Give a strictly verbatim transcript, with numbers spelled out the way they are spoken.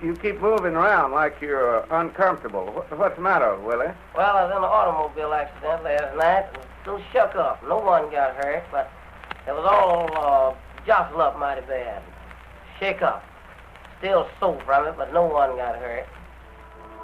You keep moving around like you're uh, uncomfortable. What, what's the matter, Willie? Well, I was in an automobile accident last night and still shook up. No one got hurt, but it was all uh, jostle up mighty bad. Shake up. Still sore from it, but no one got hurt.